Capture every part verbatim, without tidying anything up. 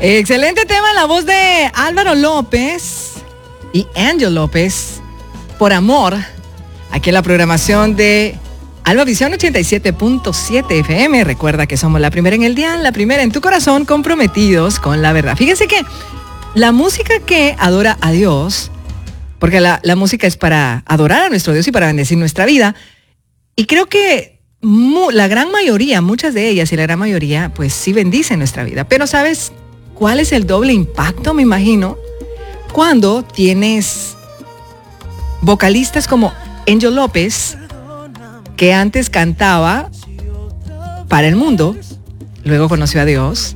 Excelente tema en la voz de Álvaro López y Angel López, Por Amor, aquí en la programación de Alba Visión ochenta y siete punto siete F M. Recuerda que somos la primera en el día, la primera en tu corazón, comprometidos con la verdad. Fíjense que la música que adora a Dios, porque la, la música es para adorar a nuestro Dios y para bendecir nuestra vida, y creo que mu, la gran mayoría, muchas de ellas y la gran mayoría, pues sí bendicen nuestra vida. Pero ¿sabes cuál es el doble impacto, me imagino? Cuando tienes vocalistas como Angel López, que antes cantaba para el mundo, luego conoció a Dios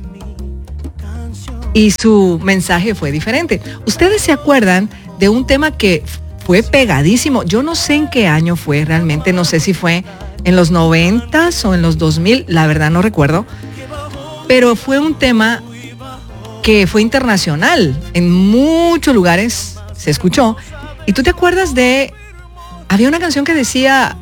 y su mensaje fue diferente. ¿Ustedes se acuerdan de un tema que fue pegadísimo? Yo no sé en qué año fue realmente, no sé si fue en los noventas o en los dos mil, la verdad no recuerdo, pero fue un tema que fue internacional, en muchos lugares se escuchó. ¿Y tú te acuerdas de, había una canción que decía,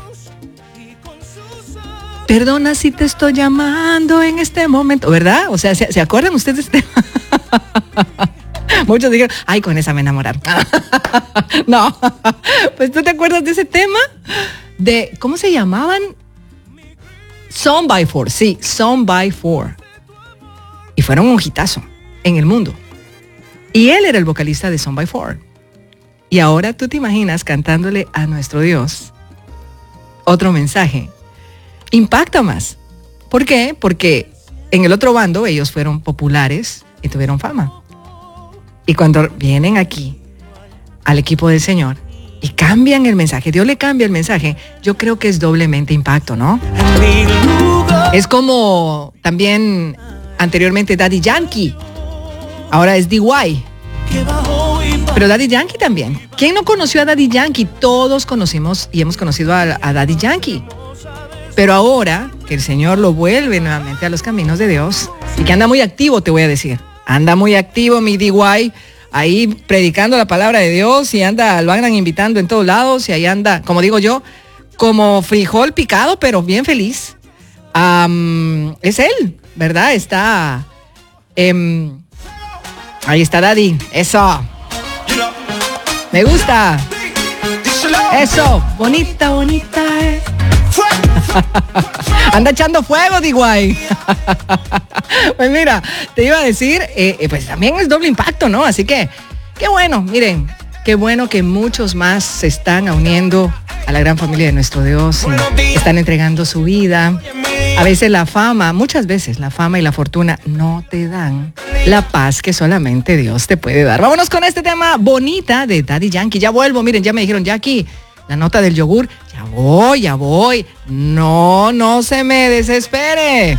perdona si te estoy llamando en este momento, ¿verdad? O sea, ¿se, ¿se acuerdan ustedes de este? Muchos dijeron, ay, con esa me enamoraron. No, pues ¿tú te acuerdas de ese tema? De, ¿cómo se llamaban? Song by Four, sí, Song by Four. Y fueron un hitazo en el mundo. Y él era el vocalista de Song by Four. Y ahora tú te imaginas cantándole a nuestro Dios otro mensaje. Impacta más. ¿Por qué? Porque en el otro bando ellos fueron populares y tuvieron fama. Y cuando vienen aquí al equipo del Señor y cambian el mensaje, Dios le cambia el mensaje, yo creo que es doblemente impacto, ¿no? Es como también anteriormente Daddy Yankee, ahora es D Y. Pero Daddy Yankee también. ¿Quién no conoció a Daddy Yankee? Todos conocimos y hemos conocido a, a Daddy Yankee. Pero ahora que el Señor lo vuelve nuevamente a los caminos de Dios y que anda muy activo, te voy a decir, anda muy activo mi D Y, ahí predicando la palabra de Dios y anda, lo andan invitando en todos lados y ahí anda, como digo yo, como frijol picado, pero bien feliz. Um, es él, ¿verdad? Está, um, ahí está Daddy, eso, me gusta, eso, bonita, bonita, eh. Anda echando fuego, D Y. Pues mira, te iba a decir, eh, pues también es doble impacto, ¿no? Así que, qué bueno, miren, qué bueno que muchos más se están uniendo a la gran familia de nuestro Dios y están entregando su vida. A veces la fama, muchas veces la fama y la fortuna no te dan la paz que solamente Dios te puede dar. Vámonos con este tema bonita de Daddy Yankee. Ya vuelvo, miren, ya me dijeron, Jackie, la nota del yogur, ya voy, ya voy. No, no se me desespere.